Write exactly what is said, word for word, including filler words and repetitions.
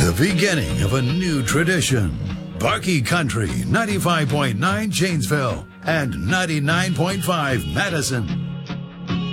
The beginning of a new tradition. Barkey Country, ninety-five point nine Janesville and ninety-nine point five Madison.